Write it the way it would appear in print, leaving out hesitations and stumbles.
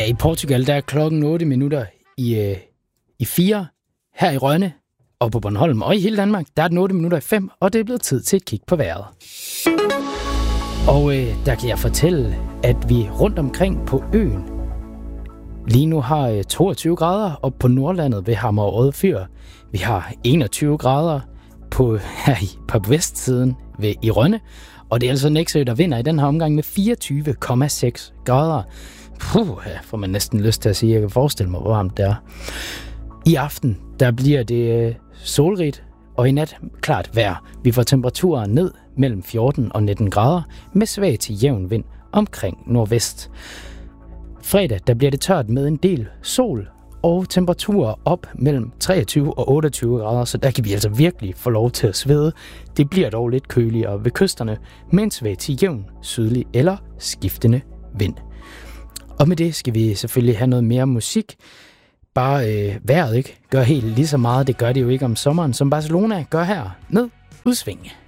Ja, i Portugal, der er klokken 8 minutter i 4. Her i Rønne og på Bornholm og i hele Danmark, der er den 8 minutter i 5, og det er blevet tid til et kig på vejret. Og der kan jeg fortælle, at vi rundt omkring på øen lige nu har 22 grader, og på Nordlandet ved Hammer og Odde Fyr, vi har 21 grader på vestsiden i Rønne, og det er altså Nexø, der vinder i den her omgang med 24,6 grader. Får man næsten lyst til at sige, jeg kan forestille mig, hvor varmt det er. I aften, der bliver det solrigt, og i nat klart vejr. Vi får temperaturer ned mellem 14 og 19 grader, med svag til jævn vind omkring nordvest. Fredag, der bliver det tørt med en del sol, og temperaturer op mellem 23 og 28 grader, så der kan vi altså virkelig få lov til at svede. Det bliver dog lidt køligere ved kysterne, med en svag til jævn, sydlig eller skiftende vind. Og med det skal vi selvfølgelig have noget mere musik. Bare vejret ikke gør helt lige så meget. Det gør det jo ikke om sommeren, som Barcelona gør her. Med udsving.